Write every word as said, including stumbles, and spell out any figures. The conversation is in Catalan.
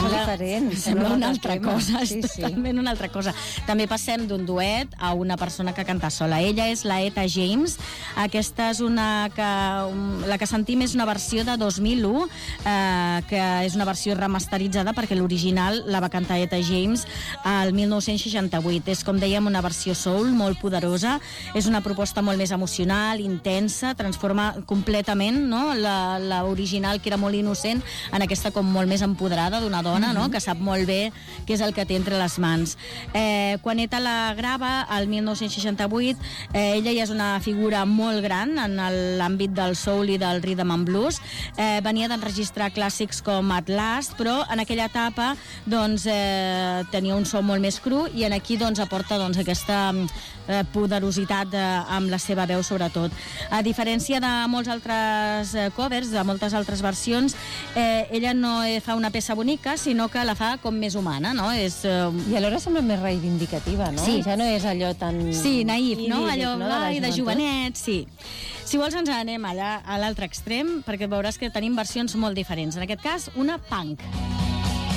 sembla, diferent. Sembla una altra tema. cosa, és sí, totalment sí. una altra cosa. També passem d'un duet a una persona que canta sola. Ella és la Etta James. Aquesta és una que... La que sentim és una versió de dos mil u, eh, que és una versió remasteritzada perquè l'original la va cantar Etta James al mil nou-cents seixanta-vuit. És, com dèiem, una versió soul molt poderosa. És una proposta molt més emocional, intensa, transforma completament, no?, la, la original, que era molt innocent, en aquesta com molt més empoderada d'una dona, no?, que sap molt bé què és el que té entre les mans. Eh, quan Etta la grava, al mil nou-cents seixanta-vuit, eh, ella ja és una figura molt gran en l'àmbit del soul i del rhythm and blues. Eh, venia d'enregistrar clàssics com At Last, però en aquella etapa doncs, eh, tenia un so molt més cru, i en aquí doncs, aporta doncs, aquesta eh, poderositat eh, amb la seva veu, sobretot. A diferència de molts altres eh, covers, de moltes altres versions, eh, ella no fa una peça bonica, sinó que la fa com més humana, no? És, eh... I alhora sembla més reivindicativa, no? Sí. Ja no és allò tan... Sí, naïf, no? idíl·lic, Allò, no? ai, de joventut. jovenet, sí. Si vols ens anem allà a l'altre extrem, perquè veuràs que tenim versions molt diferents. En aquest cas, una punk.